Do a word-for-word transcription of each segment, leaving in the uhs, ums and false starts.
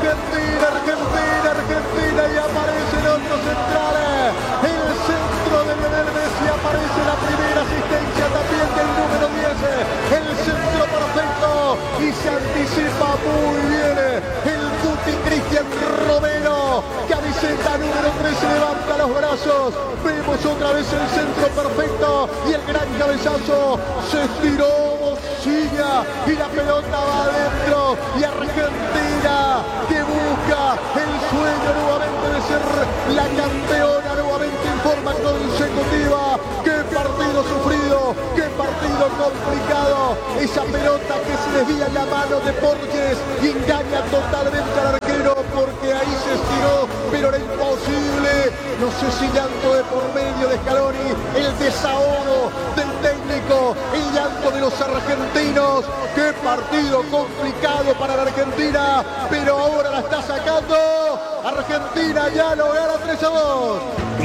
Argentina, Argentina, Argentina, y aparecen otros centrales. El centro de Lionel Messi, aparece la primera asistencia también del número diez. El centro perfecto y se anticipa muy bien el Cuti Cristian Romero. Camiseta número trece, levanta los brazos. Vemos otra vez el centro perfecto y el gran cabezazo. Se estiró Mosilla y la pelota va adentro. Y Argentina que busca el sueño nuevamente de ser la campeona nuevamente en forma consecutiva. ¡Qué partido sufrido! ¡Qué partido complicado! Esa pelota que se desvía en la mano de Borges y engaña totalmente al arquero porque ahí se estiró, pero era imposible. No sé si llanto de por medio de Scaloni, el desahogo del técnico, el llanto de los argentinos. ¡Qué partido complicado para la Argentina! Pero ahora la está sacando. Argentina ya lo gana tres a dos.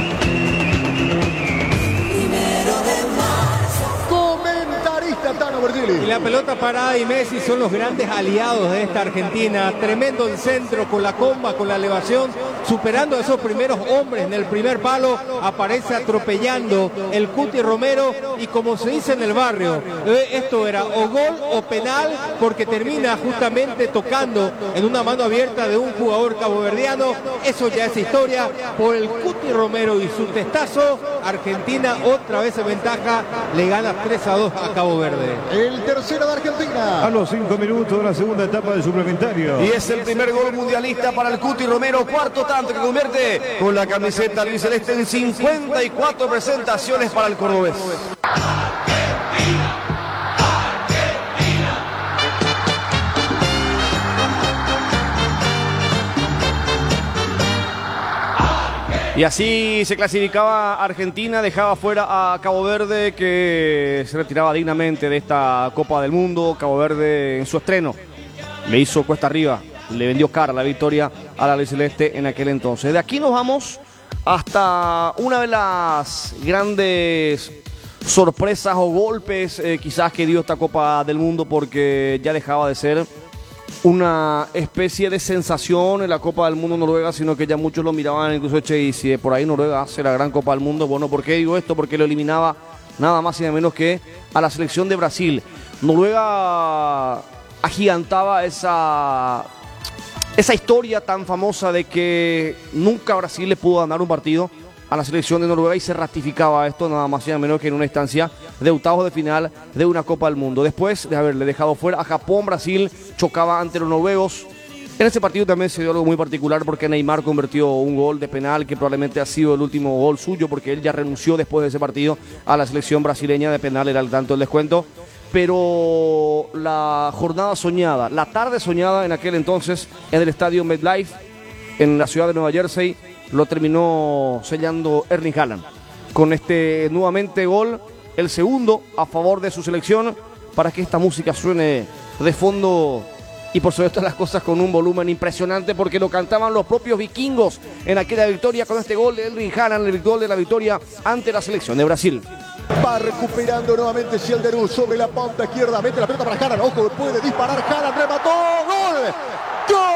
Comentarista Tano Bergili. Y la pelota parada y Messi son los grandes aliados de esta Argentina. Tremendo el centro con la comba, con la elevación, superando a esos primeros hombres en el primer palo. Aparece atropellando el Cuti Romero y como se dice en el barrio, esto era o gol o penal porque termina justamente tocando en una mano abierta de un jugador caboverdiano. Eso ya es historia. Por el Cuti Romero y su testazo, Argentina otra vez en ventaja, le gana tres a dos a Cabo Verde. El tercero de Argentina. A los cinco minutos de la segunda etapa del suplementario. Y es el primer gol mundialista para el Cuti Romero. Cuarto tanto que convierte con la camiseta albiceleste en cincuenta y cuatro presentaciones para el cordobés. Y así se clasificaba Argentina, dejaba fuera a Cabo Verde, que se retiraba dignamente de esta Copa del Mundo. Cabo Verde en su estreno le hizo cuesta arriba, le vendió cara la victoria a la albiceleste en aquel entonces. De aquí nos vamos hasta una de las grandes sorpresas o golpes eh, quizás que dio esta Copa del Mundo, porque ya dejaba de ser una especie de sensación en la Copa del Mundo Noruega, sino que ya muchos lo miraban, incluso che, y si por ahí Noruega hace la gran Copa del Mundo, bueno, ¿por qué digo esto? Porque lo eliminaba nada más y nada menos que a la selección de Brasil. Noruega agigantaba esa, esa historia tan famosa de que nunca Brasil le pudo ganar un partido a la selección de Noruega, y se ratificaba esto nada más y nada menos que en una instancia de octavos de final de una Copa del Mundo. Después de haberle dejado fuera a Japón, Brasil chocaba ante los noruegos. En ese partido también se dio algo muy particular porque Neymar convirtió un gol de penal que probablemente ha sido el último gol suyo, porque él ya renunció después de ese partido a la selección brasileña. De penal era el tanto el descuento. Pero la jornada soñada, la tarde soñada en aquel entonces en el estadio MetLife en la ciudad de Nueva Jersey, lo terminó sellando Erling Haaland con este nuevamente gol, el segundo a favor de su selección, para que esta música suene de fondo y por sobre todas las cosas con un volumen impresionante, porque lo cantaban los propios vikingos en aquella victoria con este gol de Erling Haaland, el gol de la victoria ante la selección de Brasil. Va recuperando nuevamente Cielderú sobre la punta izquierda, mete la pelota para Haaland, ojo, puede disparar Haaland, remató, gol, gol.